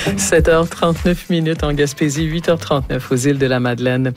7h39 en Gaspésie, 8h39 aux îles de la Madeleine.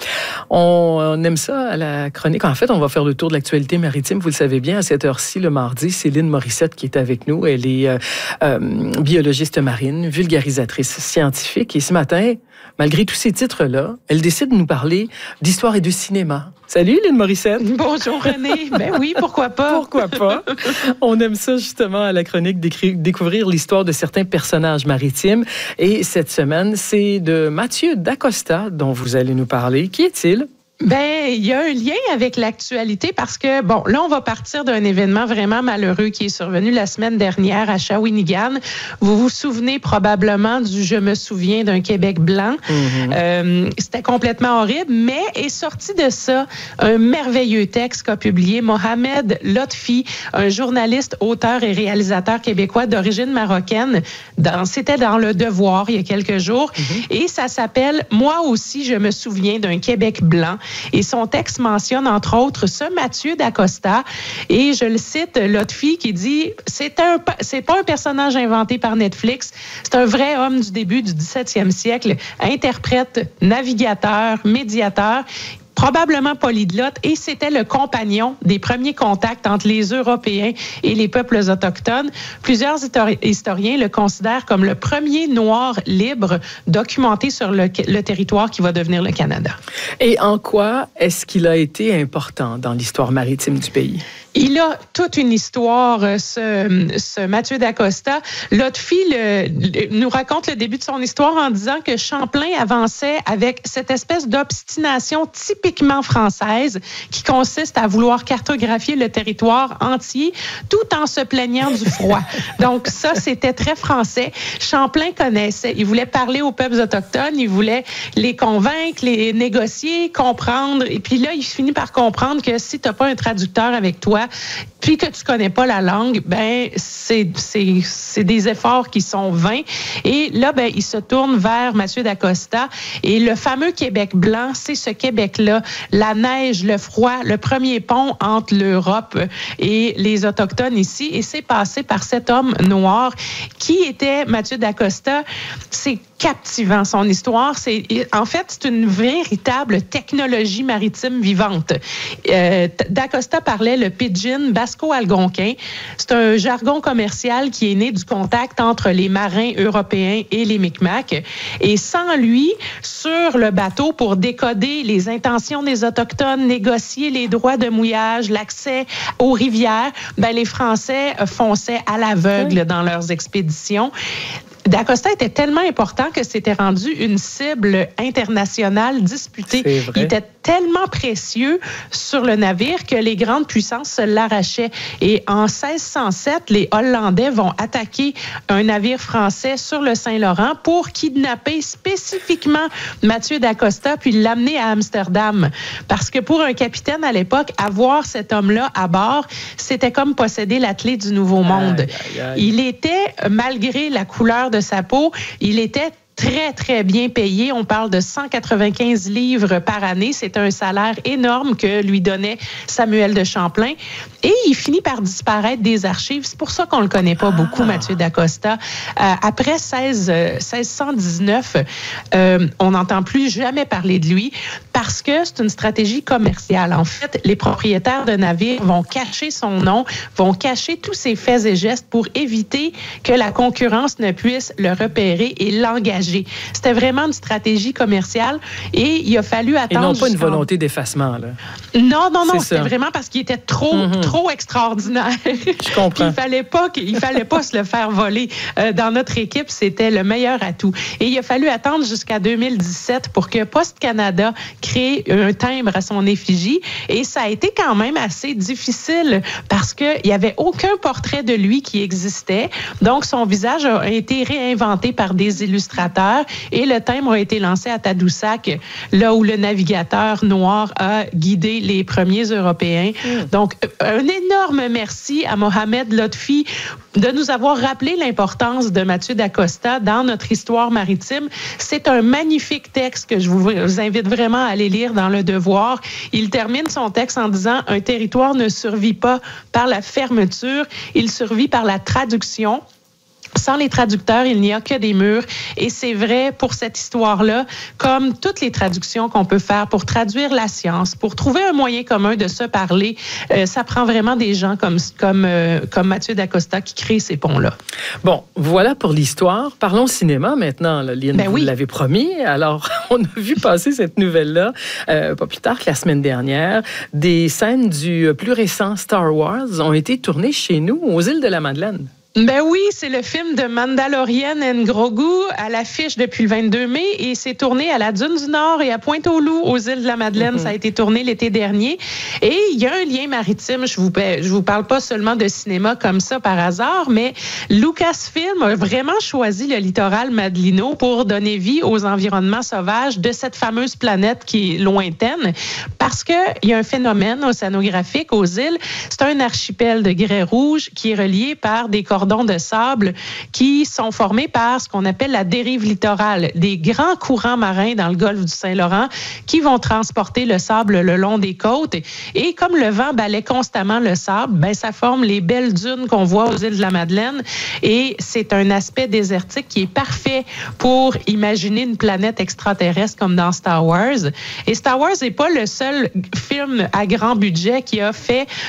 On aime ça à la chronique. En fait, on va faire le tour de l'actualité maritime. Vous le savez bien, à cette heure-ci, le mardi, Céline Morissette qui est avec nous. Elle est biologiste marine, vulgarisatrice scientifique. Et ce matin, malgré tous ces titres-là, elle décide de nous parler d'histoire et de cinéma. Salut, Lynne Morissette. Bonjour, René. Ben oui, pourquoi pas? Pourquoi pas? On aime ça, justement, à la chronique, découvrir l'histoire de certains personnages maritimes. Et cette semaine, c'est de Mathieu Dacosta dont vous allez nous parler. Qui est-il? Ben, il y a un lien avec l'actualité parce que, bon, là, on va partir d'un événement vraiment malheureux qui est survenu la semaine dernière à Shawinigan. Vous vous souvenez probablement du « Je me souviens d'un Québec blanc ». C'était complètement horrible, mais est sorti de ça un merveilleux texte qu'a publié Mohamed Lotfi, un journaliste, auteur et réalisateur québécois d'origine marocaine. C'était dans Le Devoir il y a quelques jours. Et ça s'appelle « Moi aussi, je me souviens d'un Québec blanc ». Et son texte mentionne, entre autres, ce Mathieu Dacosta. Et je le cite, Lotfi, qui dit « C'est pas un personnage inventé par Netflix, c'est un vrai homme du début du 17e siècle, interprète, navigateur, médiateur. » Probablement polyglotte, et c'était le compagnon des premiers contacts entre les Européens et les peuples autochtones. Plusieurs historiens le considèrent comme le premier noir libre documenté sur le territoire qui va devenir le Canada. Et en quoi est-ce qu'il a été important dans l'histoire maritime du pays? Il a toute une histoire, ce Mathieu Dacosta. Lotfi nous raconte le début de son histoire en disant que Champlain avançait avec cette espèce d'obstination typiquement française qui consiste à vouloir cartographier le territoire entier tout en se plaignant du froid. Donc ça, c'était très français. Champlain connaissait. Il voulait parler aux peuples autochtones, il voulait les convaincre, les négocier, comprendre. Et puis là, il finit par comprendre que si tu n'as pas un traducteur avec toi, puis que tu connais pas la langue, ben c'est des efforts qui sont vains. Et là, ben il se tourne vers Mathieu Dacosta. Et le fameux Québec blanc, c'est ce Québec-là, la neige, le froid, le premier pont entre l'Europe et les Autochtones ici. Et c'est passé par cet homme noir qui était Mathieu Dacosta. C'est captivant, son histoire. En fait, c'est une véritable technologie maritime vivante. Dacosta parlait le pidgin basco-algonquin. C'est un jargon commercial qui est né du contact entre les marins européens et les Micmacs. Et sans lui, sur le bateau, pour décoder les intentions des Autochtones, négocier les droits de mouillage, l'accès aux rivières, ben les Français fonçaient à l'aveugle dans leurs expéditions. Dacosta était tellement important que c'était rendu une cible internationale disputée. Il était tellement précieux sur le navire que les grandes puissances se l'arrachaient. Et en 1607, les Hollandais vont attaquer un navire français sur le Saint-Laurent pour kidnapper spécifiquement Mathieu Dacosta puis l'amener à Amsterdam. Parce que pour un capitaine à l'époque, avoir cet homme-là à bord, c'était comme posséder l'attelé du Nouveau Monde. Il était, malgré la couleur de sa peau, il était très, très bien payé. On parle de 195 livres par année. C'est un salaire énorme que lui donnait Samuel de Champlain. Et il finit par disparaître des archives. C'est pour ça qu'on ne le connaît pas beaucoup, Mathieu Dacosta. Après 1619, on n'entend plus jamais parler de lui parce que c'est une stratégie commerciale. En fait, les propriétaires de navires vont cacher son nom, vont cacher tous ses faits et gestes pour éviter que la concurrence ne puisse le repérer et l'engager. C'était vraiment une stratégie commerciale et il a fallu attendre... Et non pas une volonté d'effacement, là. Non, c'était vraiment parce qu'il était trop extraordinaire. Je comprends. Il fallait pas se le faire voler. Dans notre équipe, c'était le meilleur atout. Et il a fallu attendre jusqu'à 2017 pour que Poste Canada crée un timbre à son effigie. Et ça a été quand même assez difficile parce qu'il n'y avait aucun portrait de lui qui existait. Donc, son visage a été réinventé par des illustrateurs et le timbre a été lancé à Tadoussac, là où le navigateur noir a guidé les premiers Européens. Donc, un énorme merci à Mohamed Lotfi de nous avoir rappelé l'importance de Mathieu Dacosta dans notre histoire maritime. C'est un magnifique texte que je vous invite vraiment à aller lire dans Le Devoir. Il termine son texte en disant « Un territoire ne survit pas par la fermeture, il survit par la traduction ». Sans les traducteurs, il n'y a que des murs. Et c'est vrai pour cette histoire-là, comme toutes les traductions qu'on peut faire pour traduire la science, pour trouver un moyen commun de se parler, ça prend vraiment des gens comme Mathieu Dacosta qui crée ces ponts-là. Bon, voilà pour l'histoire. Parlons cinéma maintenant, là, Lynn, vous oui. l'avez promis. Alors, on a vu passer cette nouvelle-là, pas plus tard que la semaine dernière. Des scènes du plus récent Star Wars ont été tournées chez nous, aux îles de la Madeleine. Ben oui, c'est le film de Mandalorian and Grogu à l'affiche depuis le 22 mai et c'est tourné à la Dune du Nord et à Pointe-aux-Loups, aux îles de la Madeleine. Ça a été tourné l'été dernier. Et il y a un lien maritime. Je vous parle pas seulement de cinéma comme ça par hasard, mais Lucasfilm a vraiment choisi le littoral madelino pour donner vie aux environnements sauvages de cette fameuse planète qui est lointaine parce que il y a un phénomène océanographique aux îles. C'est un archipel de grès rouge qui est relié par des cordons de sable qui sont formés par ce qu'on appelle la dérive littorale, des grands courants marins dans le golfe du Saint-Laurent qui vont transporter le sable le long des côtes. Et comme le vent balaie constamment le sable, ben ça forme les belles dunes qu'on voit aux îles de la Madeleine. Et c'est un aspect désertique qui est parfait pour imaginer une planète extraterrestre comme dans Star Wars. Et Star Wars n'est pas le seul film à grand budget qui a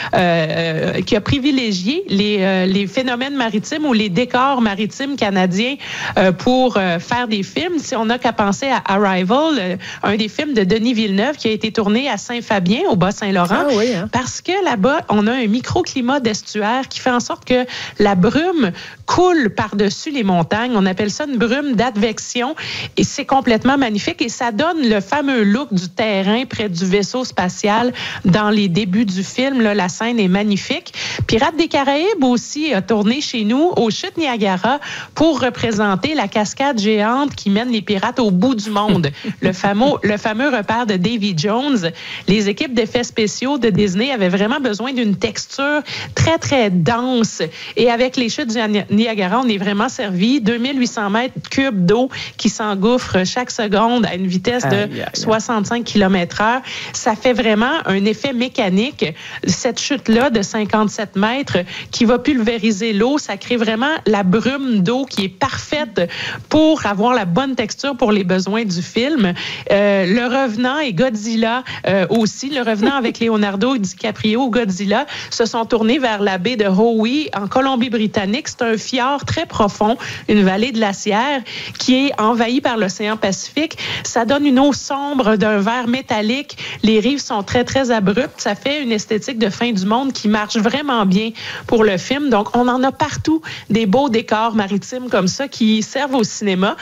privilégié les phénomènes maritimes ou les décors maritimes canadiens pour faire des films. Si on n'a qu'à penser à Arrival, un des films de Denis Villeneuve qui a été tourné à Saint-Fabien, au Bas-Saint-Laurent, parce que là-bas, on a un microclimat d'estuaire qui fait en sorte que la brume coule par-dessus les montagnes. On appelle ça une brume d'advection et c'est complètement magnifique et ça donne le fameux look du terrain près du vaisseau spatial dans les débuts du film. Là, la scène est magnifique. Pirates des Caraïbes aussi a tourné chez nous aux Chutes Niagara pour représenter la cascade géante qui mène les pirates au bout du monde. Le fameux repère de Davy Jones. Les équipes d'effets spéciaux de Disney avaient vraiment besoin d'une texture très, très dense. Et avec les Chutes du Niagara, on est vraiment servi. 2800 mètres cubes d'eau qui s'engouffrent chaque seconde à une vitesse de 65 km/h. Ça fait vraiment un effet mécanique. Cette chute-là de 57 mètres qui va pulvériser l'eau, ça crée vraiment la brume d'eau qui est parfaite pour avoir la bonne texture pour les besoins du film. Le Revenant et Godzilla aussi. Le Revenant avec Leonardo DiCaprio, Godzilla, se sont tournés vers la baie de Howe en Colombie-Britannique. C'est un fjord très profond, une vallée glaciaire qui est envahie par l'océan Pacifique. Ça donne une eau sombre d'un vert métallique. Les rives sont très, très abruptes. Ça fait une esthétique de fin du monde qui marche vraiment bien pour le film. Donc, on en a partout des beaux décors maritimes comme ça qui servent au cinéma.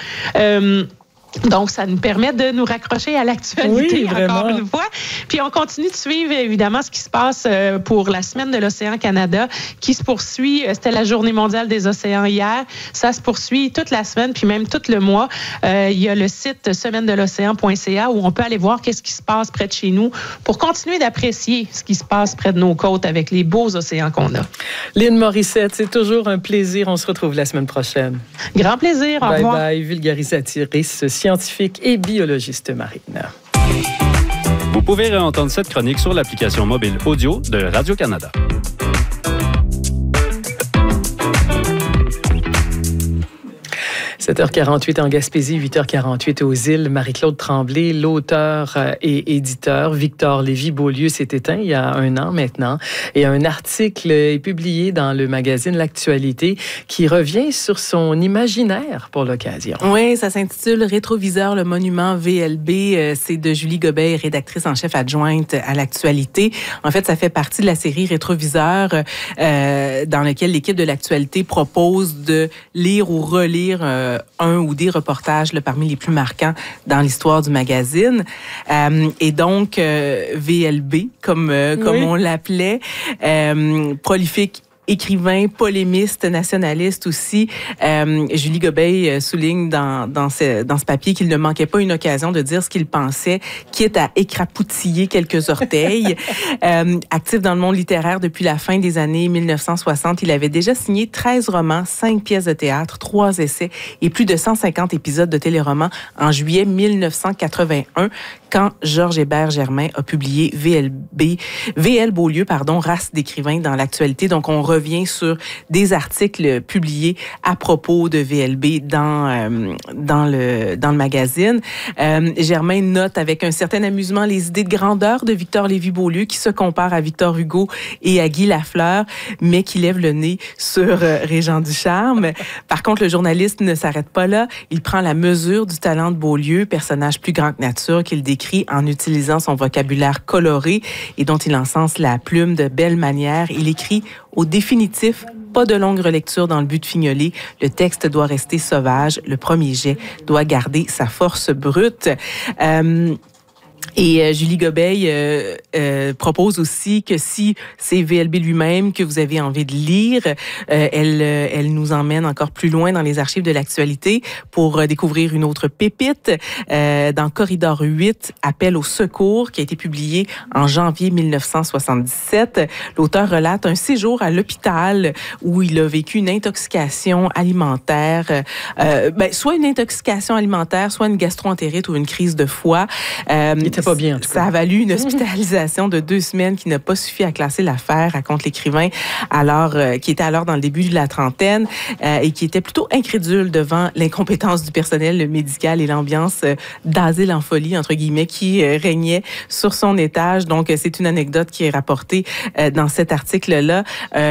Donc, ça nous permet de nous raccrocher à l'actualité, encore une fois. Puis, on continue de suivre, évidemment, ce qui se passe pour la Semaine de l'Océan Canada, qui se poursuit. C'était la Journée mondiale des océans hier. Ça se poursuit toute la semaine, puis même tout le mois. Il y a le site semaine-de-l'océan.ca où on peut aller voir qu'est-ce qui se passe près de chez nous pour continuer d'apprécier ce qui se passe près de nos côtes avec les beaux océans qu'on a. Lynn Morissette, c'est toujours un plaisir. On se retrouve la semaine prochaine. Grand plaisir. Au revoir. Bye bye, vulgarisatrice scientifique et biologiste marine. Vous pouvez réentendre cette chronique sur l'application mobile audio de Radio-Canada. 7h48 en Gaspésie, 8h48 aux îles. Marie-Claude Tremblay, l'auteur et éditeur Victor Lévy-Beaulieu s'est éteint il y a 1 an maintenant. Et un article est publié dans le magazine L'Actualité qui revient sur son imaginaire pour l'occasion. Oui, ça s'intitule Rétroviseur, le monument VLB. C'est de Julie Gobet, rédactrice en chef adjointe à L'Actualité. En fait, ça fait partie de la série Rétroviseur dans laquelle l'équipe de L'Actualité propose de lire ou relire un ou des reportages parmi les plus marquants dans l'histoire du magazine. Et donc, VLB, comme on l'appelait, prolifique écrivain, polémiste, nationaliste aussi. Julie Gobet souligne dans ce papier qu'il ne manquait pas une occasion de dire ce qu'il pensait, quitte à écrapoutiller quelques orteils. Actif dans le monde littéraire depuis la fin des années 1960, il avait déjà signé 13 romans, 5 pièces de théâtre, 3 essais et plus de 150 épisodes de téléromans en juillet 1981, quand Georges Hébert Germain a publié VL Beaulieu, race d'écrivains dans l'Actualité. Donc, on revient sur des articles publiés à propos de VLB dans le magazine. Germain note avec un certain amusement les idées de grandeur de Victor Lévy-Beaulieu qui se compare à Victor Hugo et à Guy Lafleur, mais qui lève le nez sur Régent Ducharme. Par contre, le journaliste ne s'arrête pas là. Il prend la mesure du talent de Beaulieu, personnage plus grand que nature qu'il décrit en utilisant son vocabulaire coloré et dont il encense la plume de belle manière. Il écrit au définitif, pas de longue relecture dans le but de fignoler. Le texte doit rester sauvage. Le premier jet doit garder sa force brute. Et Julie Gobeil propose aussi que si c'est VLB lui-même que vous avez envie de lire, elle nous emmène encore plus loin dans les archives de l'actualité pour découvrir une autre pépite dans Corridor 8, Appel au secours, qui a été publié en janvier 1977. L'auteur relate un séjour à l'hôpital où il a vécu une intoxication alimentaire, soit une intoxication alimentaire, soit une gastro-entérite ou une crise de foie. Pas bien, en tout cas. Ça a valu une hospitalisation de 2 semaines qui n'a pas suffi à classer l'affaire, raconte l'écrivain, qui était alors dans le début de la trentaine et qui était plutôt incrédule devant l'incompétence du personnel médical et l'ambiance d'asile en folie, entre guillemets, qui régnait sur son étage. Donc, c'est une anecdote qui est rapportée dans cet article-là.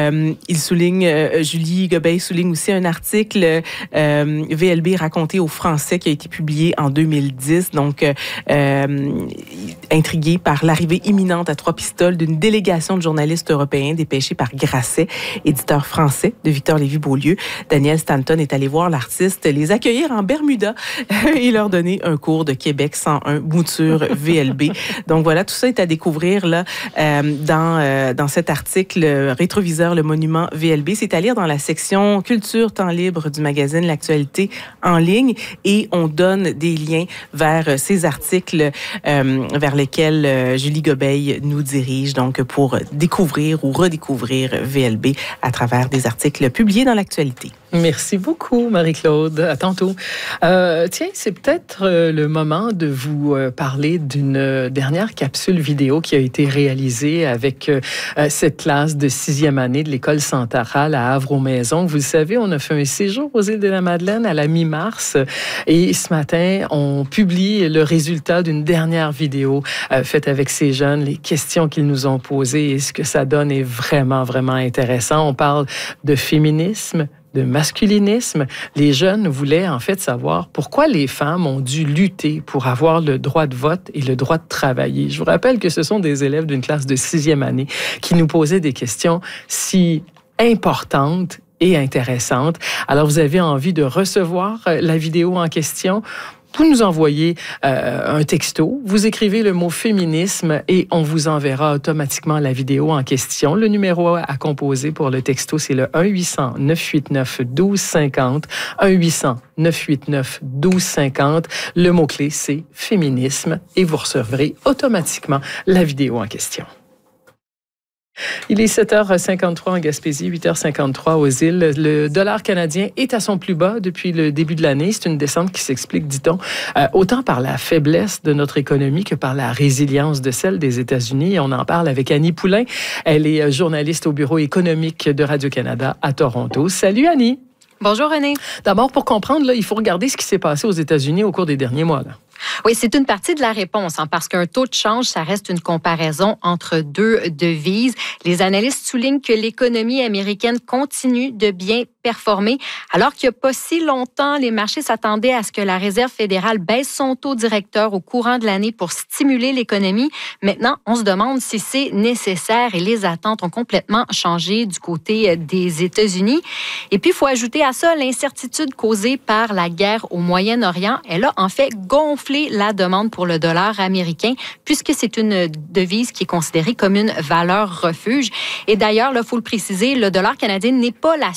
Julie Gobeil souligne aussi un article VLB raconté aux Français qui a été publié en 2010. Donc, intrigué par l'arrivée imminente à Trois-Pistoles d'une délégation de journalistes européens dépêchés par Grasset, éditeur français de Victor Lévy-Beaulieu. Daniel Stanton est allé voir l'artiste, les accueillir en Bermuda et leur donner un cours de Québec 101 mouture VLB. Donc voilà, tout ça est à découvrir là dans cet article Rétroviseur, le monument VLB. C'est à lire dans la section Culture, temps libre du magazine L'Actualité en ligne et on donne des liens vers ces articles vers lesquels Julie Gobeil nous dirige donc pour découvrir ou redécouvrir VLB à travers des articles publiés dans l'actualité. Merci beaucoup, Marie-Claude. À tantôt. Tiens, c'est peut-être le moment de vous parler d'une dernière capsule vidéo qui a été réalisée avec cette classe de 6e année de l'École centrale à Havre-aux-Maisons. Vous le savez, on a fait un séjour aux îles de la Madeleine à la mi-mars et ce matin, on publie le résultat d'une dernière vidéo faite avec ces jeunes, les questions qu'ils nous ont posées et ce que ça donne est vraiment, vraiment intéressant. On parle de féminisme, de masculinisme. Les jeunes voulaient en fait savoir pourquoi les femmes ont dû lutter pour avoir le droit de vote et le droit de travailler. Je vous rappelle que ce sont des élèves d'une classe de 6e année qui nous posaient des questions si importantes et intéressantes. Alors, vous avez envie de recevoir la vidéo en question? Vous nous envoyez un texto, vous écrivez le mot féminisme et on vous enverra automatiquement la vidéo en question. Le numéro à composer pour le texto, c'est le 1-800-989-1250. 1-800-989-1250. Le mot-clé, c'est féminisme et vous recevrez automatiquement la vidéo en question. Il est 7h53 en Gaspésie, 8h53 aux îles. Le dollar canadien est à son plus bas depuis le début de l'année. C'est une descente qui s'explique, dit-on, autant par la faiblesse de notre économie que par la résilience de celle des États-Unis. On en parle avec Annie Poulain. Elle est journaliste au bureau économique de Radio-Canada à Toronto. Salut Annie! Bonjour René. D'abord, pour comprendre, là, il faut regarder ce qui s'est passé aux États-Unis au cours des derniers mois. Là. Oui, c'est une partie de la réponse, parce qu'un taux de change, ça reste une comparaison entre deux devises. Les analystes soulignent que l'économie américaine continue de bien performer, alors qu'il n'y a pas si longtemps, les marchés s'attendaient à ce que la Réserve fédérale baisse son taux directeur au courant de l'année pour stimuler l'économie. Maintenant, on se demande si c'est nécessaire et les attentes ont complètement changé du côté des États-Unis. Et puis, il faut ajouter à ça l'incertitude causée par la guerre au Moyen-Orient. Elle a en fait gonflé la demande pour le dollar américain, puisque c'est une devise qui est considérée comme une valeur refuge. Et d'ailleurs, il faut le préciser, le dollar canadien n'est pas la seule devise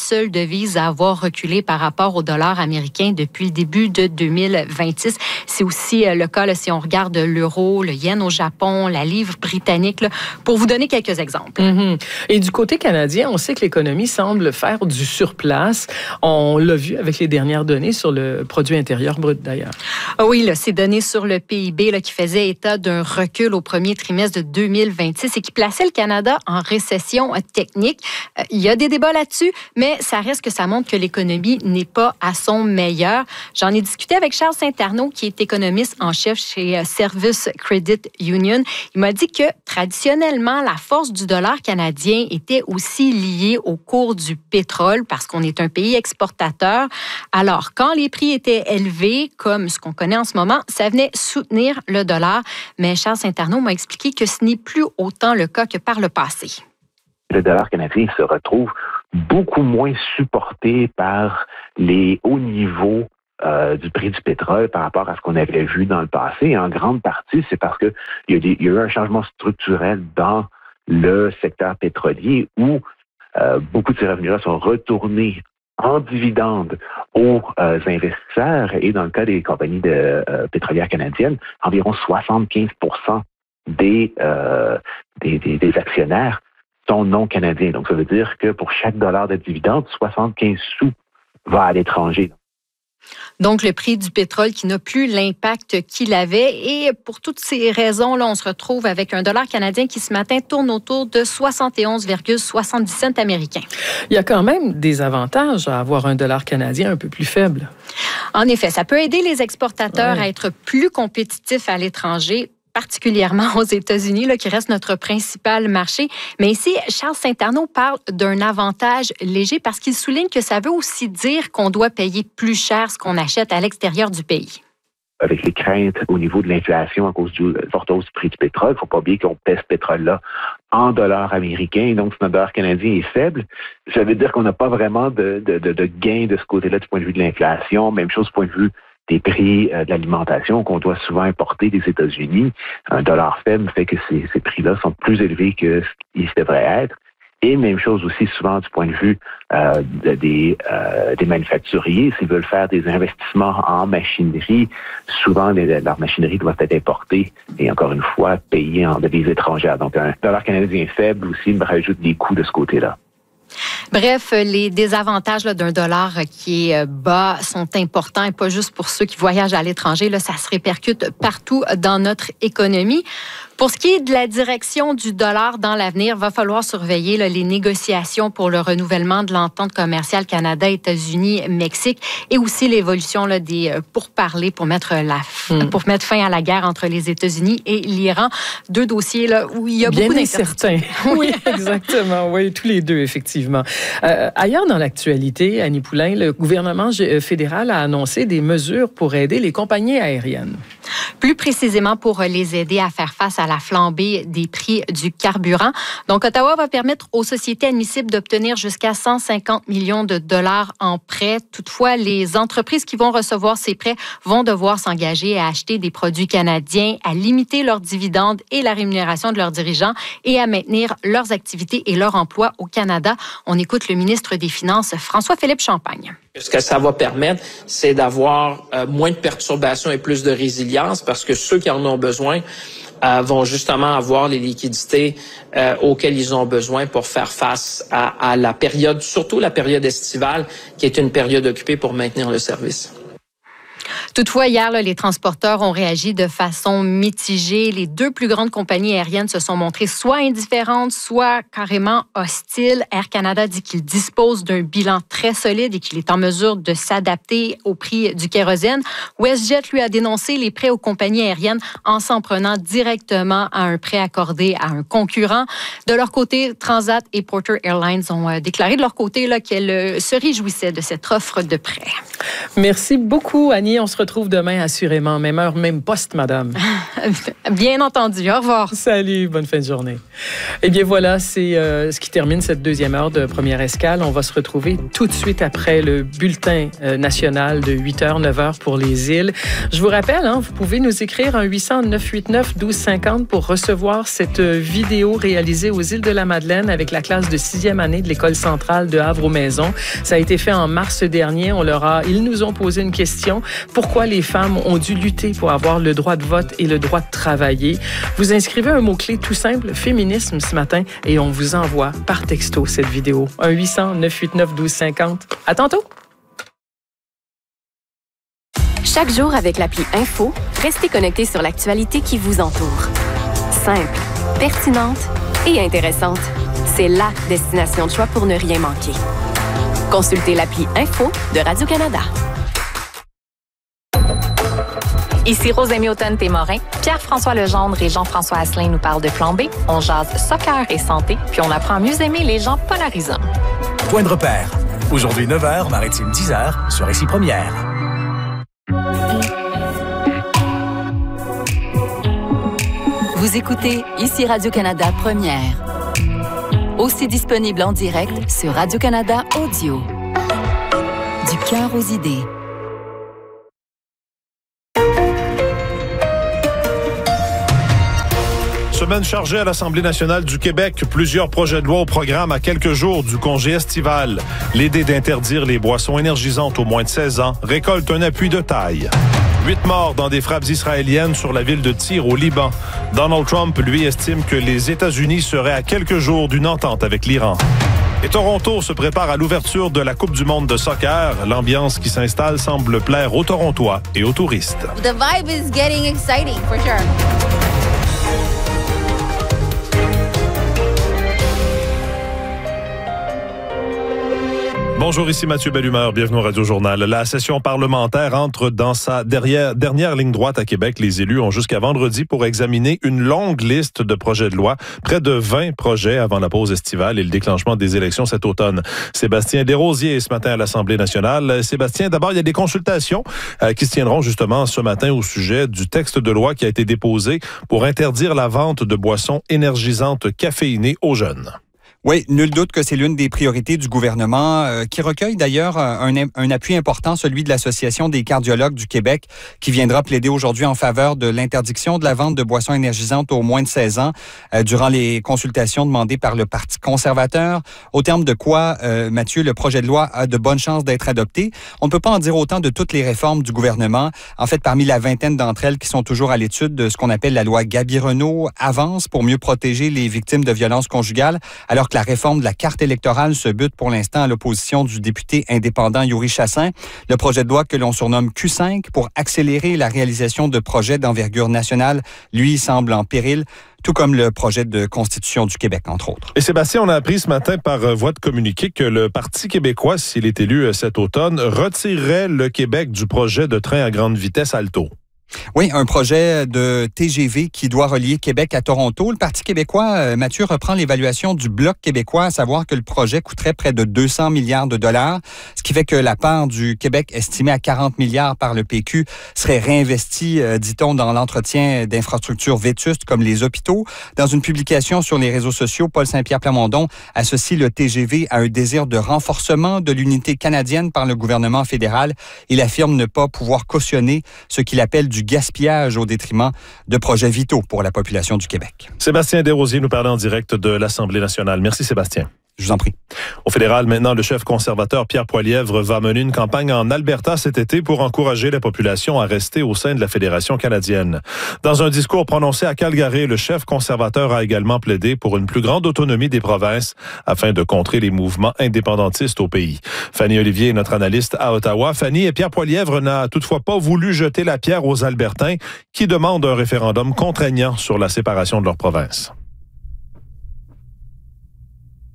devise à avoir reculé par rapport au dollar américain depuis le début de 2026. C'est aussi le cas là, si on regarde l'euro, le yen au Japon, la livre britannique, là, pour vous donner quelques exemples. Mm-hmm. Et du côté canadien, on sait que l'économie semble faire du surplace. On l'a vu avec les dernières données sur le produit intérieur brut, d'ailleurs. Ah oui, là, ces données sur le PIB là, qui faisaient état d'un recul au premier trimestre de 2026 et qui plaçait le Canada en récession technique. Il y a des débats là-dessus, mais ça reste que ça montre que l'économie n'est pas à son meilleur. J'en ai discuté avec Charles Saint-Arnaud, qui est économiste en chef chez Service Credit Union. Il m'a dit que traditionnellement, la force du dollar canadien était aussi liée au cours du pétrole parce qu'on est un pays exportateur. Alors, quand les prix étaient élevés, comme ce qu'on connaît en ce moment, ça venait soutenir le dollar. Mais Charles Saint-Arnaud m'a expliqué que ce n'est plus autant le cas que par le passé. Le dollar canadien se retrouve beaucoup moins supporté par les hauts niveaux du prix du pétrole par rapport à ce qu'on avait vu dans le passé. Et en grande partie, c'est parce qu'il y a eu un changement structurel dans le secteur pétrolier où beaucoup de ces revenus-là sont retournés en dividendes aux investisseurs. Et dans le cas des compagnies pétrolières canadiennes, environ 75% des actionnaires sont non canadiens. Donc, ça veut dire que pour chaque dollar de dividende, 75 sous va à l'étranger. Donc, le prix du pétrole qui n'a plus l'impact qu'il avait. Et pour toutes ces raisons-là, on se retrouve avec un dollar canadien qui, ce matin, tourne autour de 71,70 cents américains. Il y a quand même des avantages à avoir un dollar canadien un peu plus faible. En effet, ça peut aider les exportateurs à être plus compétitifs à l'étranger, particulièrement aux États-Unis, là, qui reste notre principal marché. Mais ici, Charles Saint-Arnaud parle d'un avantage léger parce qu'il souligne que ça veut aussi dire qu'on doit payer plus cher ce qu'on achète à l'extérieur du pays. Avec les craintes au niveau de l'inflation à cause du forte hausse du prix du pétrole, il ne faut pas oublier qu'on paie ce pétrole-là en dollars américains. Donc, si notre dollar canadien est faible, ça veut dire qu'on n'a pas vraiment de gain de ce côté-là du point de vue de l'inflation. Même chose du point de vue des prix de l'alimentation qu'on doit souvent importer des États-Unis. Un dollar faible fait que ces prix-là sont plus élevés que ce qu'ils devraient être. Et même chose aussi souvent du point de vue des manufacturiers. S'ils veulent faire des investissements en machinerie, souvent leur machinerie doit être importée et encore une fois payée en devises étrangères. Donc un dollar canadien faible aussi me rajoute des coûts de ce côté-là. Bref, les désavantages là, d'un dollar qui est bas sont importants et pas juste pour ceux qui voyagent à l'étranger. Là, ça se répercute partout dans notre économie. Pour ce qui est de la direction du dollar dans l'avenir, il va falloir surveiller là, les négociations pour le renouvellement de l'entente commerciale Canada, États-Unis, Mexique et aussi l'évolution là, des pourparlers pour mettre fin à la guerre entre les États-Unis et l'Iran. Deux dossiers là, où il y a beaucoup d'incertitudes. Oui, exactement. Oui, tous les deux, effectivement. Ailleurs dans l'actualité, Annie Poulain, le gouvernement fédéral a annoncé des mesures pour aider les compagnies aériennes. Plus précisément pour les aider à faire face à la flambée des prix du carburant. Donc, Ottawa va permettre aux sociétés admissibles d'obtenir jusqu'à 150 millions de dollars en prêts. Toutefois, les entreprises qui vont recevoir ces prêts vont devoir s'engager à acheter des produits canadiens, à limiter leurs dividendes et la rémunération de leurs dirigeants et à maintenir leurs activités et leur emploi au Canada. On écoute le ministre des Finances, François-Philippe Champagne. Ce que ça va permettre, c'est d'avoir moins de perturbations et plus de résilience parce que ceux qui en ont besoin vont justement avoir les liquidités auxquelles ils ont besoin pour faire face à la période, surtout la période estivale, qui est une période occupée pour maintenir le service. Toutefois, hier, là, les transporteurs ont réagi de façon mitigée. Les deux plus grandes compagnies aériennes se sont montrées soit indifférentes, soit carrément hostiles. Air Canada dit qu'il dispose d'un bilan très solide et qu'il est en mesure de s'adapter au prix du kérosène. WestJet, lui, a dénoncé les prêts aux compagnies aériennes en s'en prenant directement à un prêt accordé à un concurrent. De leur côté, Transat et Porter Airlines ont déclaré de leur côté là, qu'elles se réjouissaient de cette offre de prêt. Merci beaucoup, Annie. On se retrouve demain, assurément. Même heure, même poste, madame. Bien entendu. Au revoir. Salut, bonne fin de journée. Eh bien, voilà, c'est ce qui termine cette deuxième heure de Première Escale. On va se retrouver tout de suite après le bulletin national de 8h, 9h pour les îles. Je vous rappelle, vous pouvez nous écrire un 800-989-1250 pour recevoir cette vidéo réalisée aux îles de la Madeleine avec la classe de 6e année de l'École centrale de Havre-aux-Maisons. Ça a été fait en mars dernier. Ils nous ont posé une question. Pourquoi les femmes ont dû lutter pour avoir le droit de vote et le droit de travailler? Vous inscrivez un mot-clé tout simple, féminisme, ce matin, et on vous envoie par texto cette vidéo. Un 800-989-1250. À tantôt! Chaque jour avec l'appli Info, restez connectés sur l'actualité qui vous entoure. Simple, pertinente et intéressante. C'est la destination de choix pour ne rien manquer. Consultez l'appli Info de Radio-Canada. Ici Rosémie Automne-Témorin, Pierre-François Legendre et Jean-François Asselin nous parlent de Plan B. On jase soccer et santé, puis on apprend à mieux aimer les gens polarisants. Point de repère. Aujourd'hui 9h, Maritime 10h, sur Récit Première. Vous écoutez Ici Radio-Canada Première. Aussi disponible en direct sur Radio-Canada Audio. Du cœur aux idées. Semaine chargée à l'Assemblée nationale du Québec. Plusieurs projets de loi au programme à quelques jours du congé estival. L'idée d'interdire les boissons énergisantes aux moins de 16 ans récolte un appui de taille. 8 morts dans des frappes israéliennes sur la ville de Tyr au Liban. Donald Trump, lui, estime que les États-Unis seraient à quelques jours d'une entente avec l'Iran. Et Toronto se prépare à l'ouverture de la Coupe du monde de soccer. L'ambiance qui s'installe semble plaire aux Torontois et aux touristes. The vibe is getting exciting, for sure. Bonjour, ici Mathieu Bellumeur. Bienvenue au Radio-Journal. La session parlementaire entre dans sa dernière ligne droite à Québec. Les élus ont jusqu'à vendredi pour examiner une longue liste de projets de loi. Près de 20 projets avant la pause estivale et le déclenchement des élections cet automne. Sébastien Desrosiers ce matin à l'Assemblée nationale. Sébastien, d'abord, il y a des consultations qui se tiendront justement ce matin au sujet du texte de loi qui a été déposé pour interdire la vente de boissons énergisantes caféinées aux jeunes. Oui, nul doute que c'est l'une des priorités du gouvernement qui recueille d'ailleurs un appui important, celui de l'Association des cardiologues du Québec qui viendra plaider aujourd'hui en faveur de l'interdiction de la vente de boissons énergisantes aux moins de 16 ans durant les consultations demandées par le Parti conservateur. Au terme de quoi, Mathieu, le projet de loi a de bonnes chances d'être adopté. On ne peut pas en dire autant de toutes les réformes du gouvernement. En fait, parmi la vingtaine d'entre elles qui sont toujours à l'étude de ce qu'on appelle la loi Gabi-Renault avance pour mieux protéger les victimes de violences conjugales, alors que la réforme de la carte électorale se bute pour l'instant à l'opposition du député indépendant Yuri Chassin. Le projet de loi que l'on surnomme Q5 pour accélérer la réalisation de projets d'envergure nationale, lui, semble en péril, tout comme le projet de Constitution du Québec, entre autres. Et Sébastien, on a appris ce matin par voie de communiqué que le Parti québécois, s'il est élu cet automne, retirerait le Québec du projet de train à grande vitesse Alto. Oui, un projet de TGV qui doit relier Québec à Toronto. Le Parti québécois, Mathieu, reprend l'évaluation du Bloc québécois, à savoir que le projet coûterait près de 200 milliards de dollars, ce qui fait que la part du Québec estimée à 40 milliards par le PQ serait réinvestie, dit-on, dans l'entretien d'infrastructures vétustes comme les hôpitaux. Dans une publication sur les réseaux sociaux, Paul Saint-Pierre Plamondon associe le TGV à un désir de renforcement de l'unité canadienne par le gouvernement fédéral. Il affirme ne pas pouvoir cautionner ce qu'il appelle du gaspillage au détriment de projets vitaux pour la population du Québec. Sébastien Desrosiers nous parlait en direct de l'Assemblée nationale. Merci Sébastien. Je vous en prie. Au fédéral, maintenant, le chef conservateur Pierre Poilievre va mener une campagne en Alberta cet été pour encourager la population à rester au sein de la Fédération canadienne. Dans un discours prononcé à Calgary, le chef conservateur a également plaidé pour une plus grande autonomie des provinces afin de contrer les mouvements indépendantistes au pays. Fanny Olivier est notre analyste à Ottawa. Fanny, et Pierre Poilievre n'a toutefois pas voulu jeter la pierre aux Albertains qui demandent un référendum contraignant sur la séparation de leur province.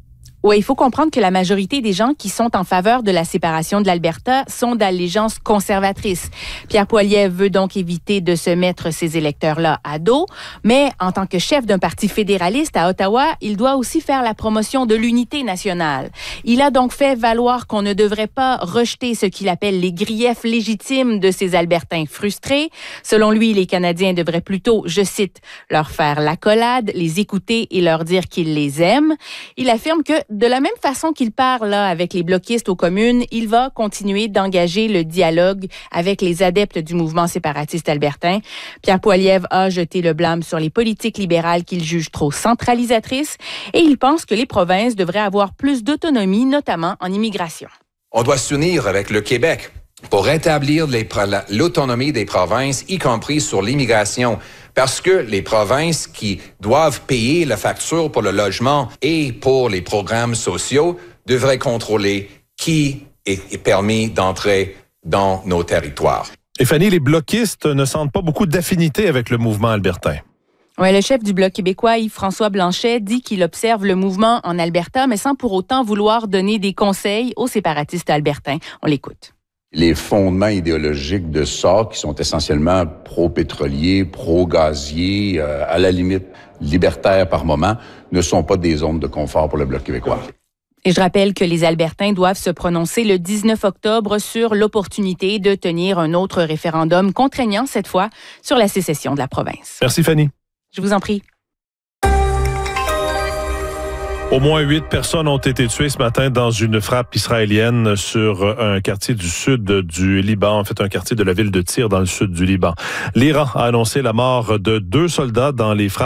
Oui, il faut comprendre que la majorité des gens qui sont en faveur de la séparation de l'Alberta sont d'allégeance conservatrice. Pierre Poilievre veut donc éviter de se mettre ces électeurs-là à dos, mais en tant que chef d'un parti fédéraliste à Ottawa, il doit aussi faire la promotion de l'unité nationale. Il a donc fait valoir qu'on ne devrait pas rejeter ce qu'il appelle les griefs légitimes de ces Albertains frustrés. Selon lui, les Canadiens devraient plutôt, je cite, leur faire l'accolade, les écouter et leur dire qu'ils les aiment. Il affirme que de la même façon qu'il parle là, avec les bloquistes aux communes, il va continuer d'engager le dialogue avec les adeptes du mouvement séparatiste albertain. Pierre Poilievre a jeté le blâme sur les politiques libérales qu'il juge trop centralisatrices et il pense que les provinces devraient avoir plus d'autonomie, notamment en immigration. On doit s'unir avec le Québec pour rétablir l'autonomie des provinces, y compris sur l'immigration, parce que les provinces qui doivent payer la facture pour le logement et pour les programmes sociaux devraient contrôler qui est permis d'entrer dans nos territoires. Et Fanny, les bloquistes ne sentent pas beaucoup d'affinité avec le mouvement albertain. Oui, le chef du Bloc québécois, Yves-François Blanchet, dit qu'il observe le mouvement en Alberta, mais sans pour autant vouloir donner des conseils aux séparatistes albertains. On l'écoute. Les fondements idéologiques de ça, qui sont essentiellement pro-pétroliers, pro-gaziers, à la limite libertaires par moment, ne sont pas des zones de confort pour le Bloc québécois. Et je rappelle que les Albertains doivent se prononcer le 19 octobre sur l'opportunité de tenir un autre référendum contraignant, cette fois, sur la sécession de la province. Merci, Fanny. Je vous en prie. Au moins 8 personnes ont été tuées ce matin dans une frappe israélienne sur un quartier du sud du Liban, en fait un quartier de la ville de Tyr dans le sud du Liban. L'Iran a annoncé la mort de 2 soldats dans les frappes